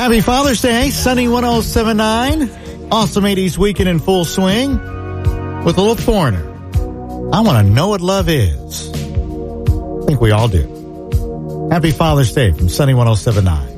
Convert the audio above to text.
Happy Father's Day, Sunny 1079. Awesome 80s weekend in full swing with a little foreigner. I want to know what love is. I think we all do. Happy Father's Day from Sunny 1079.